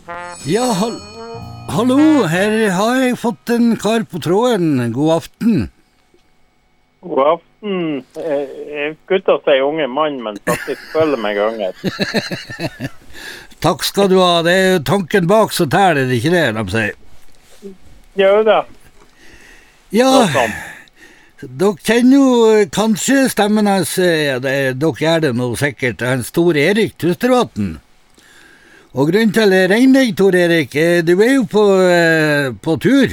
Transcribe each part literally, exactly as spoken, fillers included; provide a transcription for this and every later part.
Ja, hall hallo, her har jeg fått en kar på tråden. God aften. God aften. Jeg skulle til å si unge mann, men faktisk følger meg ganger. Takk skal du ha. Det er jo tanken bak så tæler det ikke det, de sier. Jo da. Ja, dere kjenner jo kanskje stemmen hans, ja, det, dere gjør det nå sikkert, han Tor Erik Tustervatn. Og grunnen til jeg regner deg, Tor Erik, du er jo på, på tur.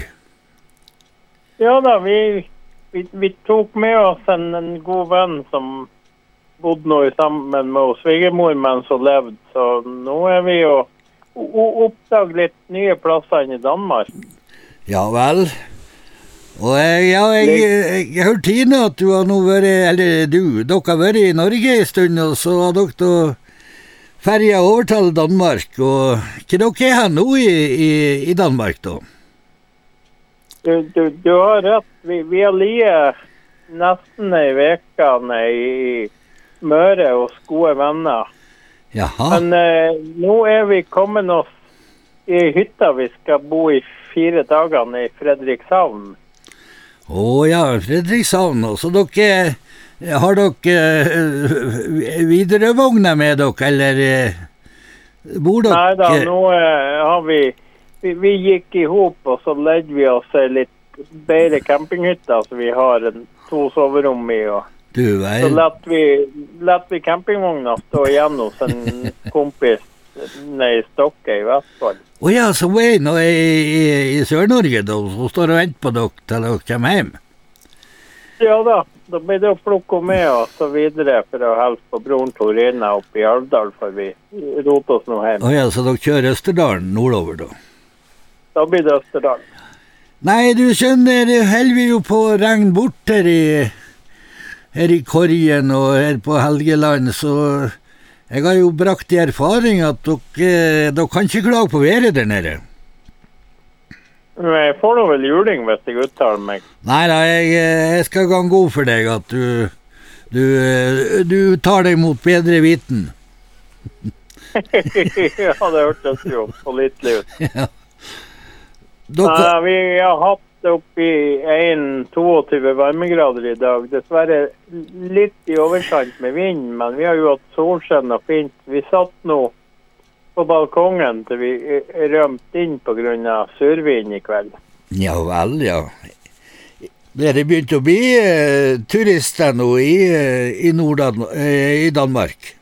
Ja da, vi, vi, vi tok med oss en, en god venn som bodde nå sammen med oss svigermor mens hun levde, så nå er vi jo oppdaget litt nye plasser i Danmark. Ja vel. Og jeg, ja, jeg, jeg, jeg har hørt Tine at du har nå vært, eller du, dere har vært i Norge en stund, og så har dere da ferja over til Danmark, og hva dere er her nå i, i, i Danmark da? Du, du, du har rett, vi, vi har liet nesten en veka i Møre hos gode venner. Jaha. Men eh, nå er vi kommet oss i hytta, vi skal bo i fire dager i Fredrikshavn. Å oh, ja, Fredrikshavn, og så dere, har dere uh, Widerøe-vogner med dere, eller uh, bor dere? Nei da, nå uh, har vi, vi, vi gikk i hop, og så ledde vi oss litt bedre campinghytter, så vi har en, to soverom i, og du, vel. Så lett vi, lett vi campingvogna stå igjen hos en kompis nede i Stokke i Vestfold. Å ja, så hun er nå i, i, i Sør-Norge da, så står og venter på dere til dere kommer hjem? Ja da, da blir det å plukke med og så videre for å helse på broren Torina oppe i Alvdal, for vi roter oss nå hjem. Å ja, så dere kjører Østerdalen nordover da? Da blir det Østerdalen. Nei, du skjønner, holder vi jo på å regne bort her i, her i Korgen og her på Helgeland, så jeg har jo brakt i erfaring at dere, dere kan ikke klage på været der nede. Jeg får noe vel juling hvis jeg uttaler meg. Nei da, jeg, jeg skal gå god for deg at du, du, du tar deg mot bedre viten. Ja, det hørtes jo pålitelig ut. Ja. Dere... Nei, vi har hatt opp i en komma to varmegrader i dag. Dessverre litt i overkant med vind, men vi har jo hatt solskjønn og fint. Vi satt nå på balkongen til vi rømte inn på grunn av survind i kveld. Ja vel, ja. Det er begynt å bli uh, turister nå i, i, Nord- uh, i Danmark.